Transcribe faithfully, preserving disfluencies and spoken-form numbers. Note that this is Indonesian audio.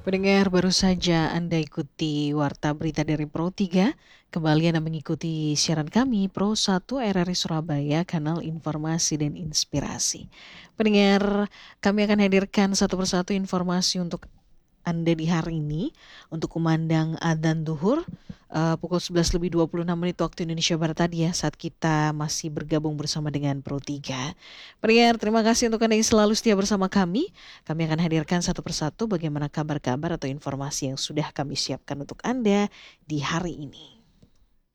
Pendengar, baru saja Anda ikuti Warta Berita dari Pro tiga. Kembali Anda mengikuti siaran kami Pro satu R R I Surabaya, kanal informasi dan inspirasi. Pendengar, kami akan hadirkan satu persatu informasi untuk Anda di hari ini. Untuk kumandang adzan duhur uh, pukul sebelas lebih dua puluh enam menit waktu Indonesia Barat tadi ya, saat kita masih bergabung bersama dengan Pro tiga. Pendengar, terima kasih untuk Anda yang selalu setia bersama kami. Kami akan hadirkan satu persatu bagaimana kabar-kabar atau informasi yang sudah kami siapkan untuk Anda di hari ini.